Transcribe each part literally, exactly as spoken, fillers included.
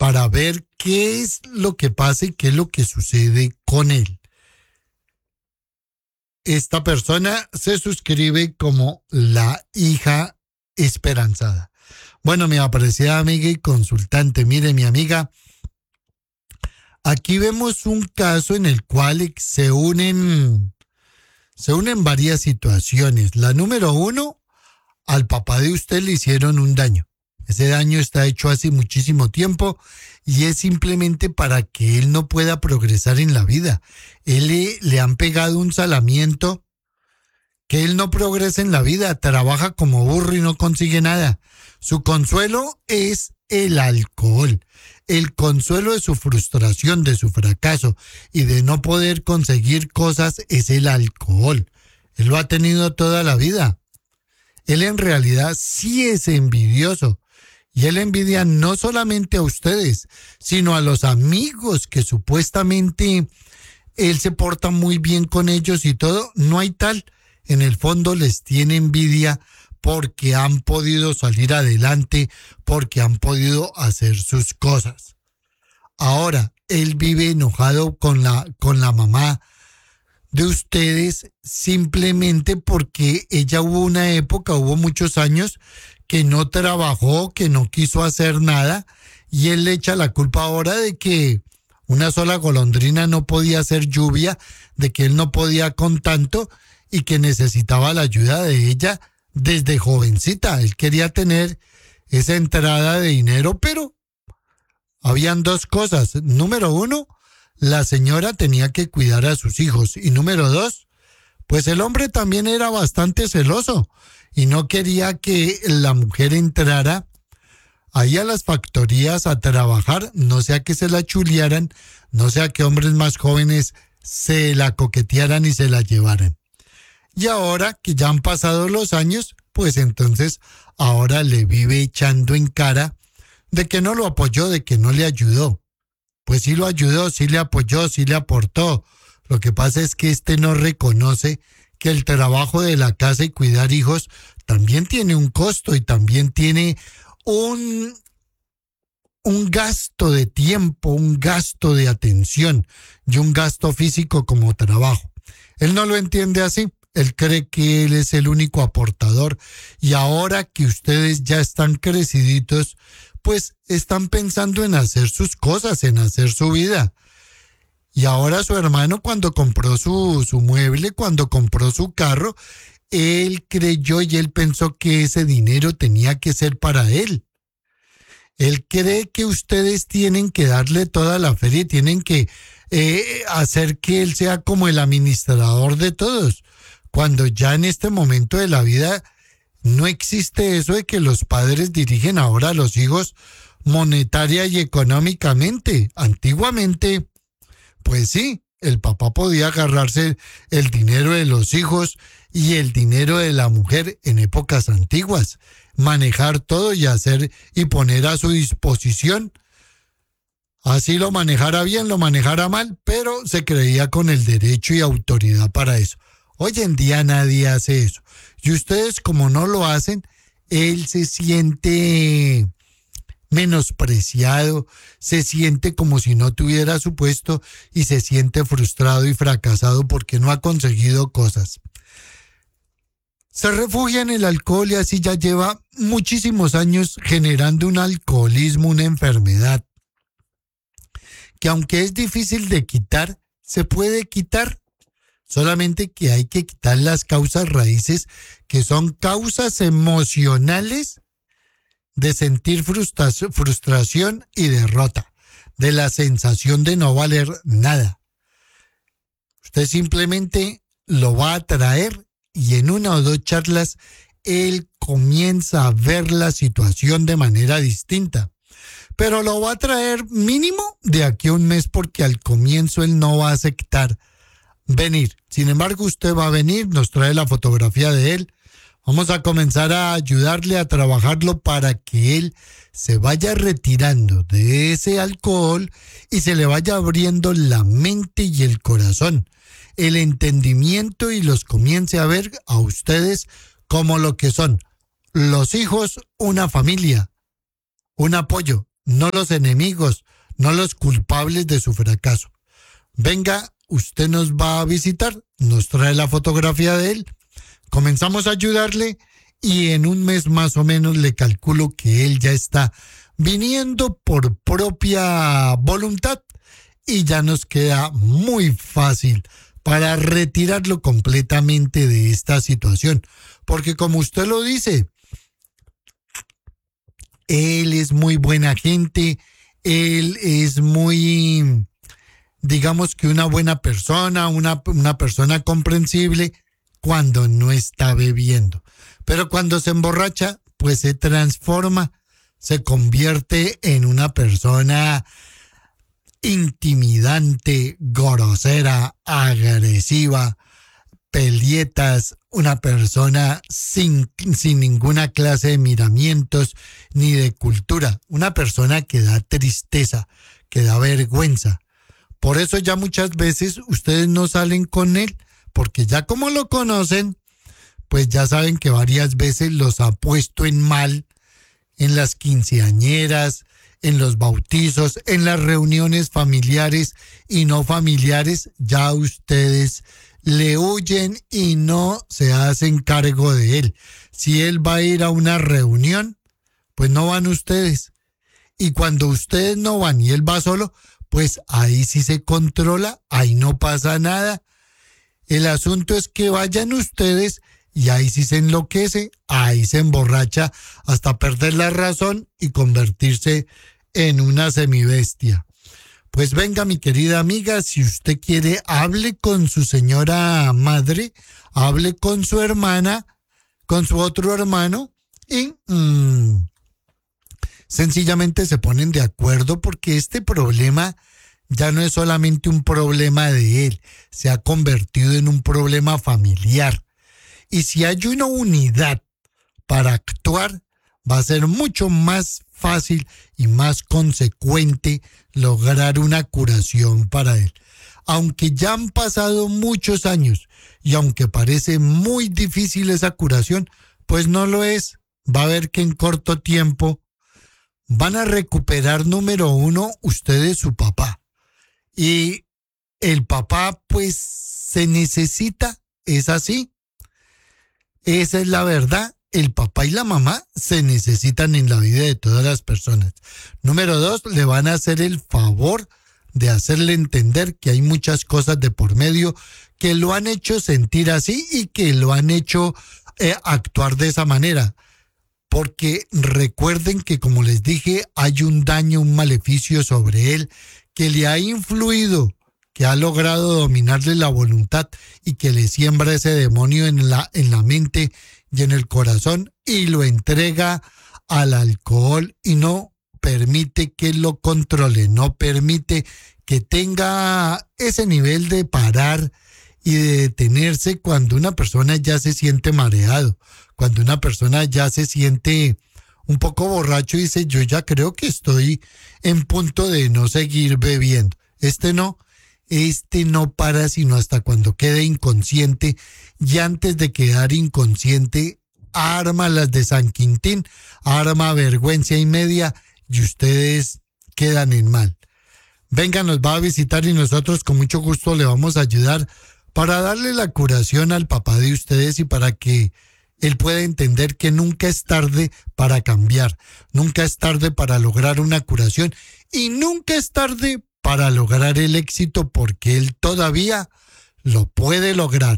para ver qué es lo que pasa y qué es lo que sucede con él. Esta persona se suscribe como la hija esperanzada. Bueno, mi apreciada amiga y consultante, mire, mi amiga, aquí vemos un caso en el cual se unen, se unen varias situaciones. La número uno, al papá de usted le hicieron un daño. Ese daño está hecho hace muchísimo tiempo y es simplemente para que él no pueda progresar en la vida. Él le, le han pegado un salamiento que él no progresa en la vida, trabaja como burro y no consigue nada. Su consuelo es el alcohol. El consuelo de su frustración, de su fracaso y de no poder conseguir cosas es el alcohol. Él lo ha tenido toda la vida. Él en realidad sí es envidioso. Y él envidia no solamente a ustedes, sino a los amigos que supuestamente él se porta muy bien con ellos y todo. No hay tal. En el fondo les tiene envidia porque han podido salir adelante, porque han podido hacer sus cosas. Ahora, él vive enojado con la, con la mamá de ustedes simplemente porque ella hubo una época, hubo muchos años que no trabajó, que no quiso hacer nada, y él le echa la culpa ahora de que una sola golondrina no podía hacer lluvia, de que él no podía con tanto y que necesitaba la ayuda de ella desde jovencita. Él quería tener esa entrada de dinero, pero habían dos cosas. Número uno, la señora tenía que cuidar a sus hijos. Y número dos, pues el hombre también era bastante celoso y no quería que la mujer entrara ahí a las factorías a trabajar, no sea que se la chulearan, no sea que hombres más jóvenes se la coquetearan y se la llevaran. Y ahora que ya han pasado los años, pues entonces ahora le vive echando en cara de que no lo apoyó, de que no le ayudó. Pues sí lo ayudó, sí le apoyó, sí le aportó. Lo que pasa es que este no reconoce que el trabajo de la casa y cuidar hijos también tiene un costo y también tiene un, un gasto de tiempo, un gasto de atención y un gasto físico como trabajo. Él no lo entiende así. Él cree que él es el único aportador y ahora que ustedes ya están creciditos, pues están pensando en hacer sus cosas, en hacer su vida. Y ahora su hermano cuando compró su, su mueble, cuando compró su carro, él creyó y él pensó que ese dinero tenía que ser para él. Él cree que ustedes tienen que darle toda la feria y tienen que eh, hacer que él sea como el administrador de todos. Cuando ya en este momento de la vida no existe eso de que los padres dirigen ahora a los hijos monetaria y económicamente. Antiguamente, pues sí, el papá podía agarrarse el dinero de los hijos y el dinero de la mujer en épocas antiguas, manejar todo y hacer y poner a su disposición. Así lo manejara bien, lo manejara mal, pero se creía con el derecho y autoridad para eso. Hoy en día nadie hace eso. Y ustedes, como no lo hacen, él se siente menospreciado, se siente como si no tuviera su puesto y se siente frustrado y fracasado porque no ha conseguido cosas. Se refugia en el alcohol y así ya lleva muchísimos años generando un alcoholismo, una enfermedad, que aunque es difícil de quitar, se puede quitar. Solamente que hay que quitar las causas raíces, que son causas emocionales de sentir frustración, frustración y derrota, de la sensación de no valer nada. Usted simplemente lo va a traer y en una o dos charlas él comienza a ver la situación de manera distinta. Pero lo va a traer mínimo de aquí a un mes porque al comienzo él no va a aceptar venir. Sin embargo, usted va a venir, nos trae la fotografía de él. Vamos a comenzar a ayudarle a trabajarlo para que él se vaya retirando de ese alcohol y se le vaya abriendo la mente y el corazón, el entendimiento y los comience a ver a ustedes como lo que son. Los hijos, una familia, un apoyo no los enemigos, no los culpables de su fracaso. Venga, usted nos va a visitar, nos trae la fotografía de él, comenzamos a ayudarle y en un mes más o menos le calculo que él ya está viniendo por propia voluntad y ya nos queda muy fácil para retirarlo completamente de esta situación. Porque como usted lo dice, él es muy buena gente, él es muy, digamos que una buena persona, una, una persona comprensible cuando no está bebiendo. Pero cuando se emborracha, pues se transforma, se convierte en una persona intimidante, grosera, agresiva, pelietas, una persona sin, sin ninguna clase de miramientos ni de cultura, una persona que da tristeza, que da vergüenza. Por eso ya muchas veces ustedes no salen con él, porque ya como lo conocen, pues ya saben que varias veces los ha puesto en mal en las quinceañeras, en los bautizos, en las reuniones familiares y no familiares, ya ustedes le huyen y no se hacen cargo de él. Si él va a ir a una reunión, pues no van ustedes. Y cuando ustedes no van y él va solo, pues ahí sí se controla, ahí no pasa nada. El asunto es que vayan ustedes y ahí sí se enloquece, ahí se emborracha hasta perder la razón y convertirse en una semibestia. Pues venga, mi querida amiga, si usted quiere, hable con su señora madre, hable con su hermana, con su otro hermano y mmm, sencillamente se ponen de acuerdo porque este problema ya no es solamente un problema de él, se ha convertido en un problema familiar. Y si hay una unidad para actuar, va a ser mucho más fácil y más consecuente lograr una curación para él. Aunque ya han pasado muchos años y aunque parece muy difícil esa curación, pues no lo es. Va a ver que en corto tiempo van a recuperar, número uno, ustedes su papá. Y el papá, pues, se necesita, es así. Esa es la verdad. El papá y la mamá se necesitan en la vida de todas las personas. Número dos, le van a hacer el favor de hacerle entender que hay muchas cosas de por medio que lo han hecho sentir así y que lo han hecho eh, actuar de esa manera. Porque recuerden que, como les dije, hay un daño, un maleficio sobre él que le ha influido, que ha logrado dominarle la voluntad y que le siembra ese demonio en la, en la mente y en el corazón y lo entrega al alcohol y no permite que lo controle, no permite que tenga ese nivel de parar y de detenerse cuando una persona ya se siente mareado, cuando una persona ya se siente un poco borracho y dice, yo ya creo que estoy en punto de no seguir bebiendo. Este no, este no para sino hasta cuando quede inconsciente y antes de quedar inconsciente arma las de San Quintín, arma vergüenza y media y ustedes quedan en mal. Venga, nos va a visitar y nosotros con mucho gusto le vamos a ayudar para darle la curación al papá de ustedes y para que él pueda entender que nunca es tarde para cambiar, nunca es tarde para lograr una curación y nunca es tarde para lograr el éxito porque él todavía lo puede lograr.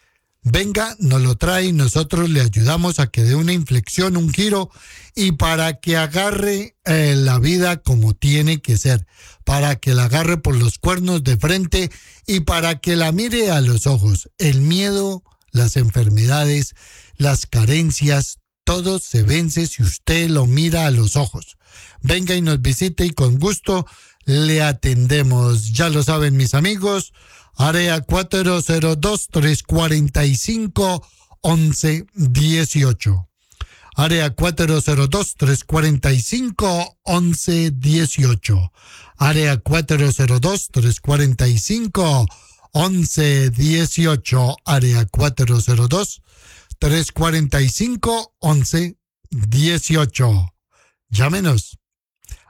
Venga, nos lo trae y nosotros le ayudamos a que dé una inflexión, un giro y para que agarre eh, la vida como tiene que ser, para que la agarre por los cuernos de frente y para que la mire a los ojos. El miedo, las enfermedades, las carencias, todo se vence si usted lo mira a los ojos. Venga y nos visite y con gusto le atendemos. Ya lo saben mis amigos, área cuatro cero dos, tres cuatro cinco, once dieciocho. Área cuatro cero dos, tres cuatro cinco, once dieciocho. Área cuatro cero dos, tres cuatro cinco, once dieciocho. Área cuatro cero dos, tres cuatro cinco, once dieciocho. Llámenos.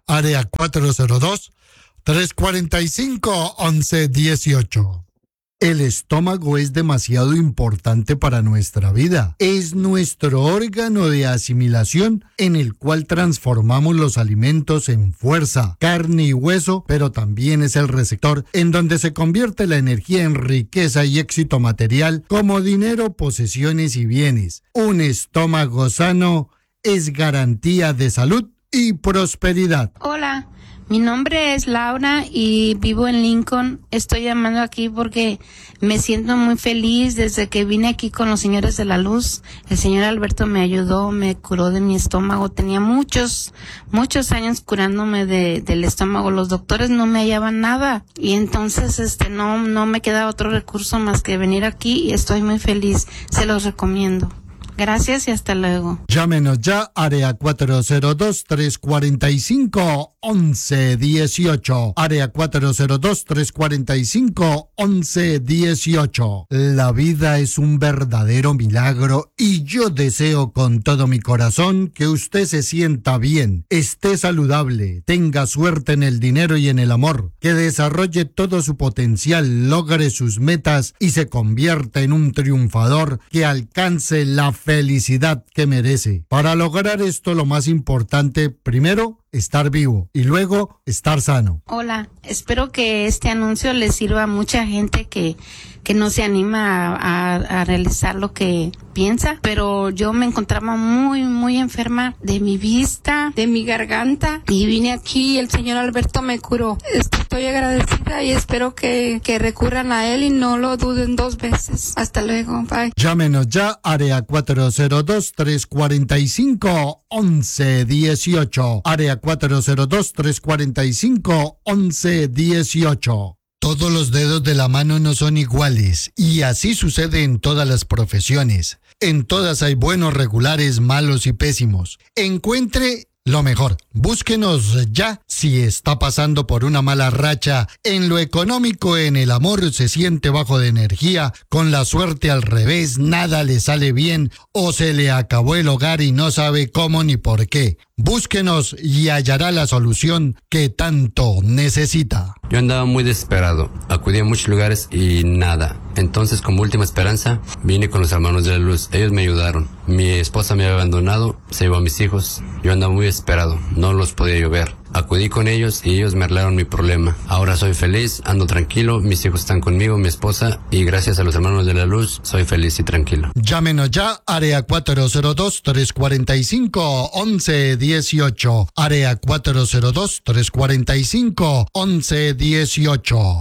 área cuatro cero dos, tres cuatro cinco, once dieciocho. El estómago es demasiado importante para nuestra vida. Es nuestro órgano de asimilación en el cual transformamos los alimentos en fuerza, carne y hueso, pero también es el receptor en donde se convierte la energía en riqueza y éxito material como dinero, posesiones y bienes. Un estómago sano es garantía de salud y prosperidad. Hola. Mi nombre es Laura y vivo en Lincoln. Estoy llamando aquí porque me siento muy feliz desde que vine aquí con los señores de la luz. El señor Alberto me ayudó, me curó de mi estómago. Tenía muchos, muchos años curándome de, del estómago. Los doctores no me hallaban nada y entonces este no, no me queda otro recurso más que venir aquí y estoy muy feliz. Se los recomiendo. Gracias y hasta luego. Llámenos ya, área cuatro cero dos, tres cuatro cinco, once dieciocho. Área cuatro cero dos, tres cuatro cinco, once dieciocho. La vida es un verdadero milagro y yo deseo con todo mi corazón que usted se sienta bien, esté saludable, tenga suerte en el dinero y en el amor, que desarrolle todo su potencial, logre sus metas y se convierta en un triunfador que alcance la felicidad que merece. Para lograr esto, lo más importante, primero, estar vivo y luego estar sano. Hola, espero que este anuncio le sirva a mucha gente que, que no se anima a, a, a realizar lo que piensa, pero yo me encontraba muy, muy enferma de mi vista, de mi garganta y vine aquí y el señor Alberto me curó. Estoy agradecida y espero que, que recurran a él y no lo duden dos veces. Hasta luego, bye. Llámenos ya, área cuatro cero dos, tres cuatro cinco, once dieciocho. Área cuatro cero dos, tres cuatro cinco, once dieciocho. Todos los dedos de la mano no son iguales y así sucede en todas las profesiones. En todas hay buenos, regulares, malos y pésimos. Encuentre lo mejor. Búsquenos ya si está pasando por una mala racha en lo económico, en el amor, se siente bajo de energía, con la suerte al revés, nada le sale bien o se le acabó el hogar y no sabe cómo ni por qué. Búsquenos y hallará la solución que tanto necesita. Yo andaba muy desesperado, acudí a muchos lugares y nada. Entonces, como última esperanza, vine con los hermanos de la luz. Ellos me ayudaron. Mi esposa me había abandonado, se llevó a mis hijos. Yo andaba muy desesperado, no los podía yo ver. Acudí con ellos y ellos me arreglaron mi problema. Ahora soy feliz, ando tranquilo, mis hijos están conmigo, mi esposa, y gracias a los hermanos de la luz, soy feliz y tranquilo. Llámenos ya, área cuatro cero dos, tres cuatro cinco, once dieciocho. Área cuatro cero dos, tres cuatro cinco, once dieciocho.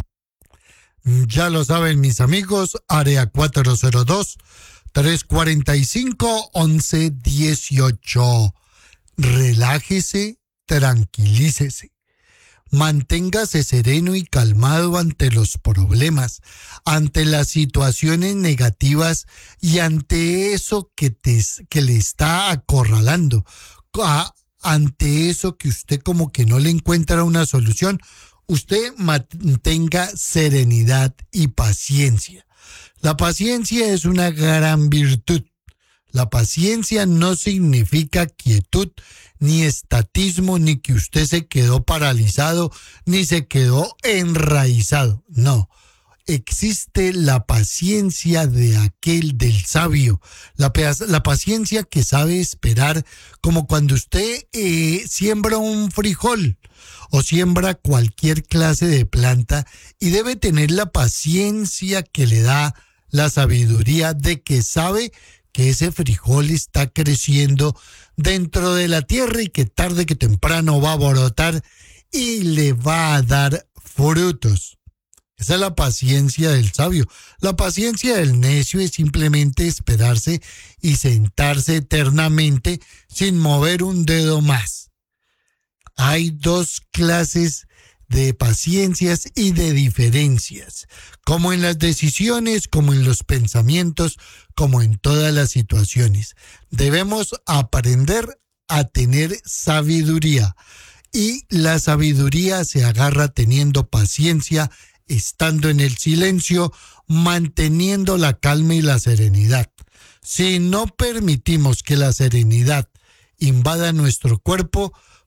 Ya lo saben mis amigos, área cuatro cero dos, tres cuatro cinco, once dieciocho. Relájese, tranquilícese. Manténgase sereno y calmado ante los problemas, ante las situaciones negativas y ante eso que, te, que le está acorralando, a, ante eso que usted como que no le encuentra una solución. Usted mantenga serenidad y paciencia. La paciencia es una gran virtud. La paciencia no significa quietud, ni estatismo, ni que usted se quedó paralizado, ni se quedó enraizado. No, existe la paciencia de aquel del sabio, la, la paciencia que sabe esperar, como cuando usted eh, siembra un frijol o siembra cualquier clase de planta y debe tener la paciencia que le da la sabiduría de que sabe que ese frijol está creciendo dentro de la tierra y que tarde que temprano va a brotar y le va a dar frutos. Esa es la paciencia del sabio. La paciencia del necio es simplemente esperarse y sentarse eternamente sin mover un dedo más. Hay dos clases de paciencias y de diferencias, como en las decisiones, como en los pensamientos, como en todas las situaciones. Debemos aprender a tener sabiduría y la sabiduría se agarra teniendo paciencia, estando en el silencio, manteniendo la calma y la serenidad. Si no permitimos que la serenidad invada nuestro cuerpo,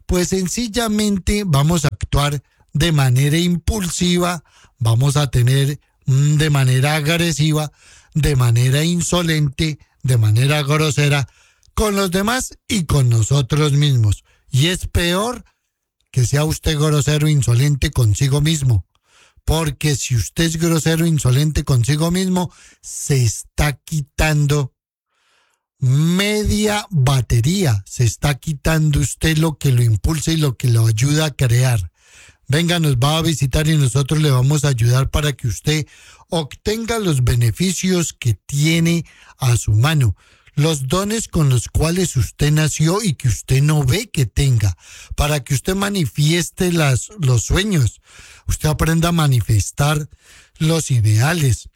pues sencillamente vamos a actuar de manera impulsiva, vamos a tener mm, de manera agresiva, de manera insolente, de manera grosera con los demás y con nosotros mismos. Y es peor que sea usted grosero e insolente consigo mismo, porque si usted es grosero e insolente consigo mismo, se está quitando media batería, se está quitando usted lo que lo impulsa y lo que lo ayuda a crear. Venga, nos va a visitar y nosotros le vamos a ayudar para que usted obtenga los beneficios que tiene a su mano, los dones con los cuales usted nació y que usted no ve que tenga, para que usted manifieste las, los sueños, usted aprenda a manifestar los ideales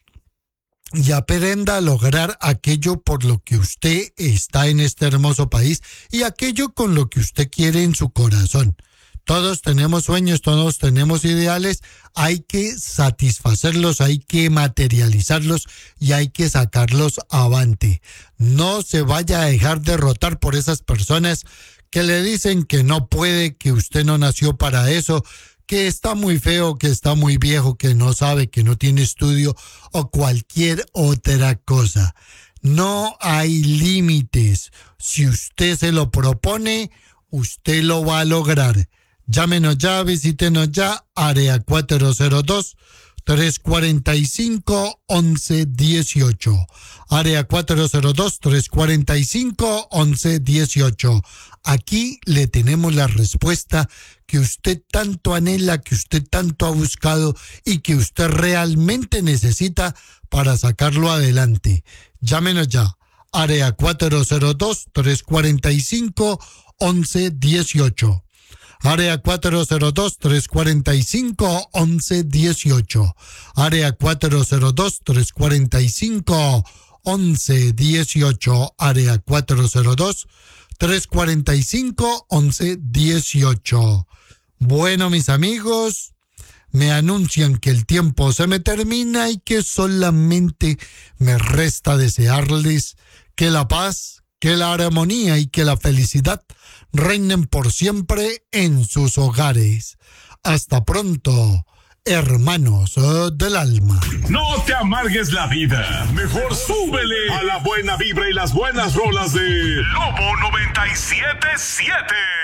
y aprenda a lograr aquello por lo que usted está en este hermoso país y aquello con lo que usted quiere en su corazón. Todos tenemos sueños, todos tenemos ideales, hay que satisfacerlos, hay que materializarlos y hay que sacarlos avante. No se vaya a dejar derrotar por esas personas que le dicen que no puede, que usted no nació para eso, que está muy feo, que está muy viejo, que no sabe, que no tiene estudio o cualquier otra cosa. No hay límites. Si usted se lo propone, usted lo va a lograr. Llámenos ya, visítenos ya, área cuatro cero dos, tres cuatro cinco, once dieciocho. Área cuatro cero dos, tres cuatro cinco, once dieciocho. Aquí le tenemos la respuesta que usted tanto anhela, que usted tanto ha buscado y que usted realmente necesita para sacarlo adelante. Llámenos ya, área cuatro cero dos, tres cuatro cinco, once dieciocho. Área cuatro cero dos, tres cuatro cinco, once dieciocho. Área cuatro cero dos, tres cuatro cinco, once dieciocho. Área cuatro cero dos, tres cuatro cinco, once dieciocho. Bueno, mis amigos, me anuncian que el tiempo se me termina y que solamente me resta desearles que la paz, que la armonía y que la felicidad reinen por siempre en sus hogares. Hasta pronto, hermanos del alma. No te amargues la vida. Mejor súbele a la buena vibra y las buenas rolas de Lobo noventa y siete siete.